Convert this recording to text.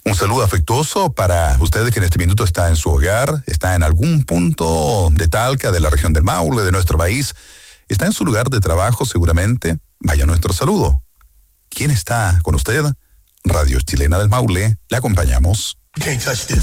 Un saludo afectuoso para usted que en este minuto está en su hogar, está en algún punto de Talca, de la región del Maule, de nuestro país, está en su lugar de trabajo seguramente. Vaya nuestro saludo. ¿Quién está con usted? Radio Chilena del Maule, le acompañamos.